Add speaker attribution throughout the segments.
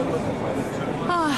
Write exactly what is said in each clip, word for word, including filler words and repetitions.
Speaker 1: 啊。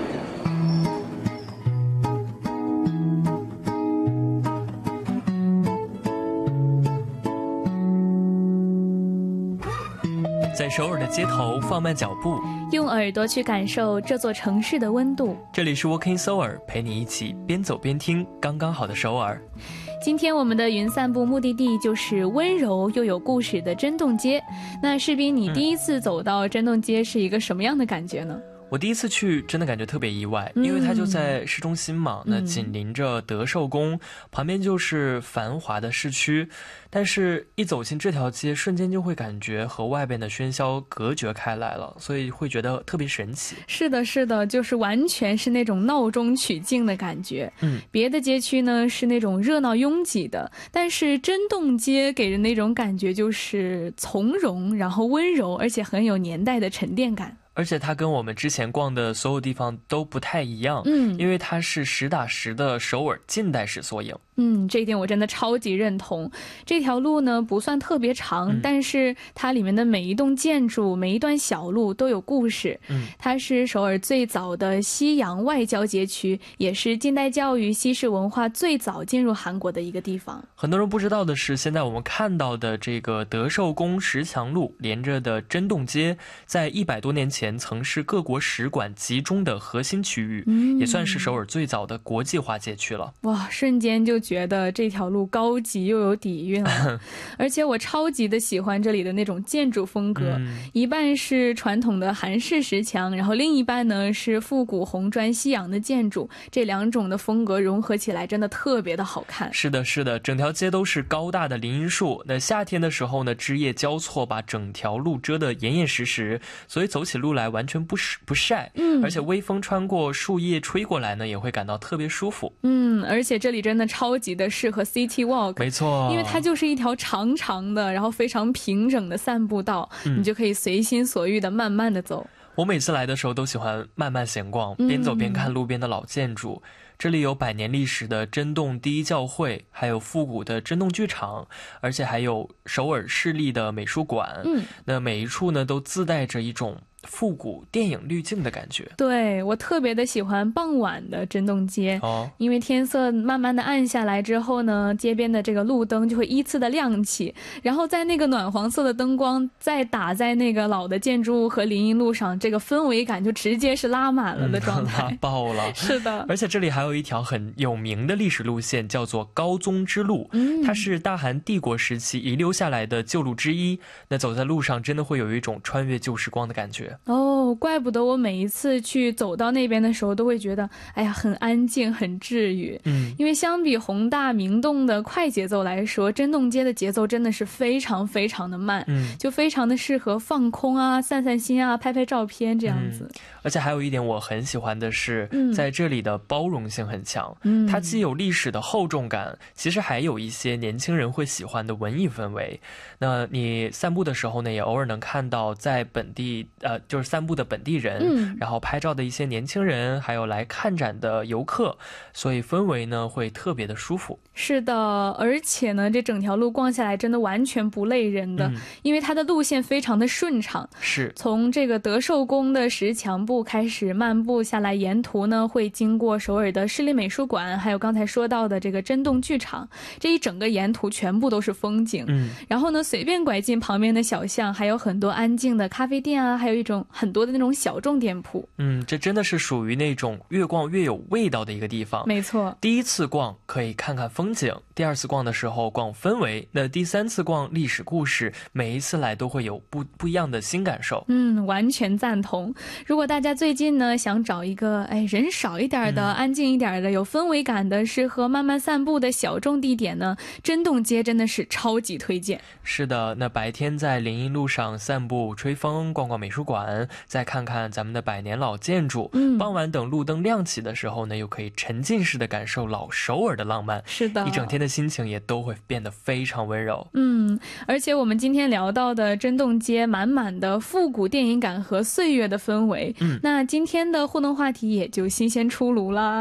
Speaker 2: 在首尔的街头放慢脚步，
Speaker 1: 用耳朵去感受这座城市的温度。
Speaker 2: 这里是 Walking 首尔，陪你一起边走边听刚刚好的首尔。
Speaker 1: 今天我们的云散步目的地就是温柔又有故事的真洞街。那士斌，你第一次走到真洞街是一个什么样的感觉呢？
Speaker 2: 我第一次去真的感觉特别意外，
Speaker 1: 嗯、
Speaker 2: 因为它就在市中心嘛，
Speaker 1: 嗯、
Speaker 2: 那紧邻着德寿宫，旁边就是繁华的市区，但是一走进这条街，瞬间就会感觉和外边的喧嚣隔绝开来了，所以会觉得特别神奇。
Speaker 1: 是的是的，就是完全是那种闹中取静的感觉。嗯，别的街区呢是那种热闹拥挤的，但是真洞街给人那种感觉就是从容，然后温柔，而且很有年代的沉淀感。
Speaker 2: 而且它跟我们之前逛的所有地方都不太一样，嗯，因为它是实打实的首尔近代史缩影。
Speaker 1: 嗯，这一点我真的超级认同。这条路呢不算特别长、嗯、但是它里面的每一栋建筑每一段小路都有故事。嗯，它是首尔最早的西洋外交街区，也是近代教育西式文化最早进入韩国的一个地方。
Speaker 2: 很多人不知道的是，现在我们看到的这个德寿宫石墙路连着的真洞街，在一百多年前曾是各国使馆集中的核心区域、嗯、也算是首尔最早的国际化街区了。
Speaker 1: 哇，瞬间就觉得这条路高级又有底蕴了而且我超级的喜欢这里的那种建筑风格、嗯、一半是传统的韩式石墙，然后另一半呢是复古红砖西洋的建筑，这两种的风格融合起来真的特别的好看。
Speaker 2: 是的是的，整条街都是高大的林荫树，那夏天的时候呢枝叶交错把整条路遮得严严实实，所以走起路来完全不不晒、嗯、而且微风穿过树叶吹过来呢也会感到特别舒服。
Speaker 1: 嗯，而且这里真的超级的适合 City Walk，
Speaker 2: 没错，
Speaker 1: 因为它就是一条长长的然后非常平整的散步道、嗯、你就可以随心所欲的慢慢的走。
Speaker 2: 我每次来的时候都喜欢慢慢闲逛，边走边看路边的老建筑、嗯、这里有百年历史的真洞第一教会，还有复古的真洞剧场，而且还有首尔市立的美术馆。嗯，那每一处呢都自带着一种复古电影滤镜的感觉。
Speaker 1: 对，我特别的喜欢傍晚的真洞街、哦、因为天色慢慢的暗下来之后呢，街边的这个路灯就会依次的亮起，然后在那个暖黄色的灯光再打在那个老的建筑物和林荫路上，这个氛围感就直接是拉满了的状态、
Speaker 2: 嗯、拉爆了。
Speaker 1: 是的，
Speaker 2: 而且这里还有一条很有名的历史路线叫做高宗之路、嗯、它是大韩帝国时期遗留下来的旧路之一，那走在路上真的会有一种穿越旧时光的感觉。
Speaker 1: 哦，怪不得我每一次去走到那边的时候都会觉得哎呀很安静很治愈。嗯，因为相比宏大明洞的快节奏来说，真洞街的节奏真的是非常非常的慢，嗯，就非常的适合放空啊散散心啊拍拍照片这样子、嗯、
Speaker 2: 而且还有一点我很喜欢的是、嗯、在这里的包容性很强、嗯、它既有历史的厚重感，其实还有一些年轻人会喜欢的文艺氛围。那你散步的时候呢也偶尔能看到在本地呃就是散步的本地人、嗯、然后拍照的一些年轻人，还有来看展的游客，所以氛围呢会特别的舒服。
Speaker 1: 是的，而且呢这整条路逛下来真的完全不累人的、嗯、因为它的路线非常的顺畅，
Speaker 2: 是
Speaker 1: 从这个德寿宫的石墙步开始漫步下来，沿途呢会经过首尔的市立美术馆，还有刚才说到的这个真洞剧场，这一整个沿途全部都是风景、嗯、然后呢随便拐进旁边的小巷，还有很多安静的咖啡店啊，还有一种很多的那种小众店铺。
Speaker 2: 嗯，这真的是属于那种越逛越有味道的一个地方。
Speaker 1: 没错，
Speaker 2: 第一次逛可以看看风景，第二次逛的时候逛氛围，那第三次逛历史故事，每一次来都会有不不一样的新感受。
Speaker 1: 嗯，完全赞同。如果大家最近呢想找一个哎人少一点的、嗯、安静一点的有氛围感的适合慢慢散步的小众地点呢，真洞街真的是超级推荐。
Speaker 2: 是的，那白天在林荫路上散步吹风，逛逛美术馆，再看看咱们的百年老建筑、嗯、傍晚等路灯亮起的时候呢，又可以沉浸式的感受老首尔的浪漫。
Speaker 1: 是的，
Speaker 2: 一整天的心情也都会变得非常温柔。
Speaker 1: 嗯，而且我们今天聊到的真洞街满满的复古电影感和岁月的氛围，嗯，那今天的互动话题也就新鲜出炉啦。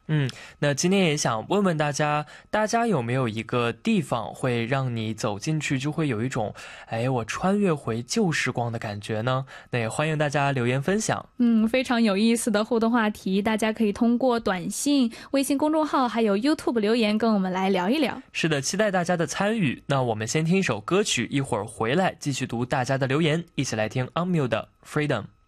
Speaker 2: 嗯，那今天也想问问大家，大家有没有一个地方会让你走进去就会有一种哎我穿越回旧时光的感觉呢？那也欢迎大家留言分享。
Speaker 1: 嗯，非常有意思的互动话题，大家可以通过短信、微信公众号还有 YouTube 留言跟我们来聊一聊。
Speaker 2: 是的，期待大家的参与。那我们先听一首歌曲，一会儿回来继续读大家的留言，一起来听 Unmute 的 Freedom。